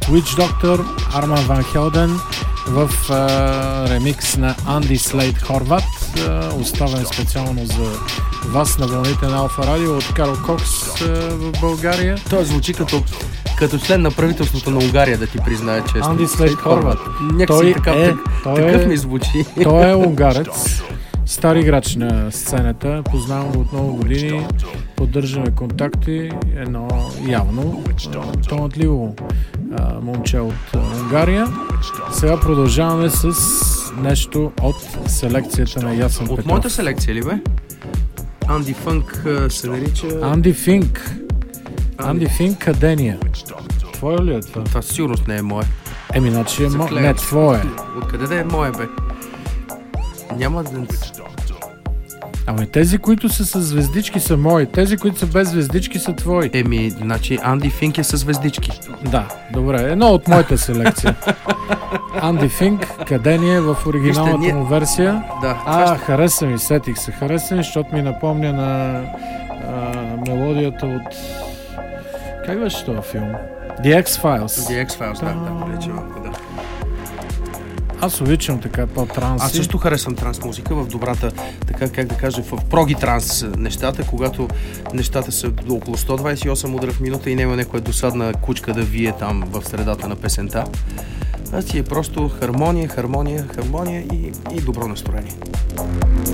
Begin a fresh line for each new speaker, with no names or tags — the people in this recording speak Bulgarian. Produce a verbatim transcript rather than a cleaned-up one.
Witch Doctor, Арман Ван Хелден в а, ремикс на Анди Слейд Хорват, а, оставен специално за вас на вълните на Алфа Радио от Карл Кокс а, в България.
Той звучи като, като член на правителството на Унгария, да ти призная честно.
Анди Слейд Хорват.
Някакси такъв,
е,
так, такъв
е,
ми звучи.
Той е унгарец, стар играч на сцената, познавам го от много години, поддържаме контакти, едно явно талантливо момче от а, Унгария. Сега продължаваме с нещо от селекцията на Ясен
От
Петров.
моята селекция ли бе? Анди Фънк се нарича...
Анди Финк. Анди Финк, Кадения. Твое ли е това?
Това със сигурност не е мое.
Еми, значи е мо...
Заклея.
Не, твое.
Откъде да е мое бе? Няма да...
Ами тези, които са с звездички са мои. Тези, които са без звездички са твои.
Еми, значи Анди Финк е със звездички.
Да, добре. Едно от моята селекция. Анди Финк, Кадение в оригиналната
Вижте, ние-
му версия.
Да,
А,
това ще...
хареса ми, сетих се. Хареса ми, защото ми напомня на а, мелодията от... Как беше този филм? The X-Files.
The X-Files, да, да, прилича малко, да.
Аз обичам така по-транси.
Аз също харесвам транс музика в добрата, така как да кажа, в проги транс нещата, когато нещата са до около сто двадесет и осем удара в минута и няма някоя досадна кучка да вие там в средата на песента. А си е просто хармония, хармония, хармония и, и добро настроение.